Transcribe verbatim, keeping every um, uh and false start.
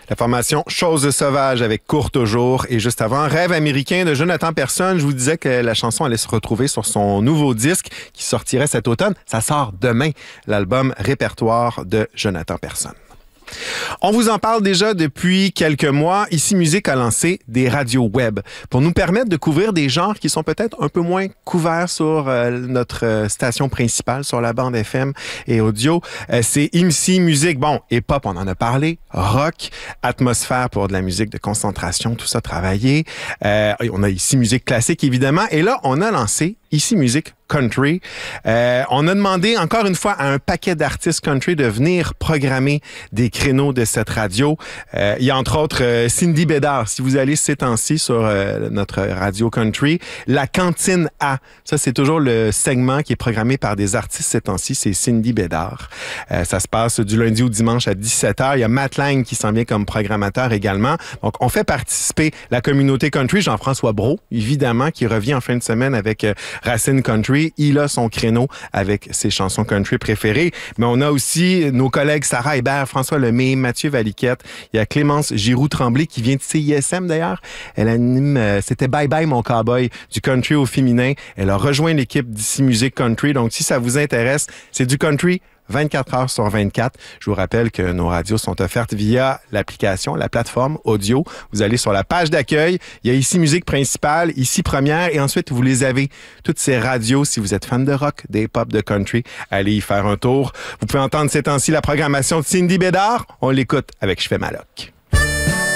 La formation Chose sauvage avec Courte au jour. Et juste avant, Rêve américain de Jonathan Persson. Je vous disais que la chanson allait se retrouver sur son nouveau disque qui sortirait cet automne. Ça sort demain, l'album Répertoire de Jonathan Persson. On vous en parle déjà depuis quelques mois. Ici Musique a lancé des radios web pour nous permettre de couvrir des genres qui sont peut-être un peu moins couverts sur euh, notre euh, station principale, sur la bande F M et audio. Euh, c'est Ici Musique, bon, et pop, on en a parlé, rock, atmosphère pour de la musique de concentration, tout ça travaillé. Euh, on a Ici Musique classique, évidemment. Et là, on a lancé Ici Musique country. Euh, on a demandé encore une fois à un paquet d'artistes country de venir programmer des créneaux de cette radio. Euh, il y a entre autres euh, Cindy Bédard. Si vous allez ces temps-ci sur euh, notre radio country, la Cantine A. Ça, c'est toujours le segment qui est programmé par des artistes ces temps-ci. C'est Cindy Bédard. Euh, ça se passe du lundi au dimanche à dix-sept heures. Il y a Matt Lang qui s'en vient comme programmateur également. Donc, on fait participer la communauté country. Jean-François Brault, évidemment, qui revient en fin de semaine avec euh, Racine Country. Il a son créneau avec ses chansons country préférées. Mais on a aussi nos collègues Sarah Hébert, François Lemay, Mathieu Valiquette. Il y a Clémence Giroux-Tremblay qui vient de C I S M d'ailleurs. Elle anime, euh, c'était Bye Bye mon cowboy du country au féminin. Elle a rejoint l'équipe d'Ici Musique Country. Donc si ça vous intéresse, c'est du country vingt-quatre heures sur vingt-quatre. Je vous rappelle que nos radios sont offertes via l'application, la plateforme audio. Vous allez sur la page d'accueil. Il y a Ici Musique principale, Ici Première, et ensuite vous les avez. Toutes ces radios, si vous êtes fan de rock, des pop, de country, allez y faire un tour. Vous pouvez entendre ces temps-ci la programmation de Cindy Bédard. On l'écoute avec Je fais ma loc.